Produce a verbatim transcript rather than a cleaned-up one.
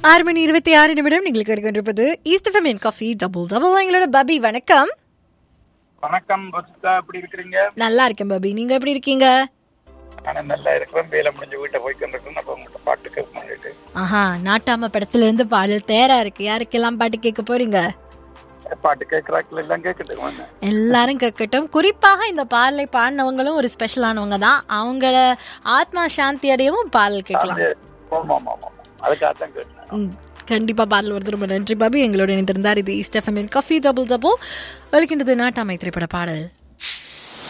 ஆறு மணி இருபத்தி ஆறு நிமிடம் நீங்கள் கேட்டுக்கொண்டிருப்பது ஈஸ்ட் எஃப்எம் இன் காஃபி டபுள் டபுள். எங்களோட பபி வணக்கம். வணக்கம் பசுதா, எப்படி இருக்கிறீங்க? நல்லா இருக்கேன் பபி, நீங்க எப்படி இருக்கீங்க? நான் நல்லா இருக்கிறேன். வேலை முடிஞ்சு வீட்டை போய்க்கிட்டு அப்ப உங்கள்கிட்ட பாட்டு கேட்க. ஆஹா, நாட்டாம படத்துல இருந்து பாடல் தயாரா இருக்கு. யாருக்கெல்லாம் பாட்டு கேட்க போறீங்க? பாட்டு கேட்கறாக்கள் எல்லாம் கேட்கட்டும், எல்லாரும் கேட்கட்டும். குறிப்பாக இந்த பாடலை பாடினவங்களும் ஒரு ஸ்பெஷலானவங்க தான். அவங்கள ஆத்மா சாந்தி அடையவும் பாடல் கேட்கலாம். அதுக்காகத்தான் கேட்டேன். கண்டிப்பா பாடல் வருது. ரொம்ப நன்றி பாபி, எங்களோட இணைந்திருந்தார். இது ஈஸ்ட் எஃப்எம் இன் காஃபி டபுள் டபுள். ஒலிக்கின்றது நாட்டாமை திரைப்பட பாடல்.